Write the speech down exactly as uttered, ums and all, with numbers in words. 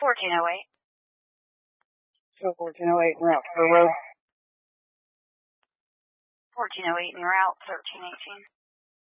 fourteen oh eight. So fourteen oh eight, route for road. fourteen oh eight en route, thirteen eighteen.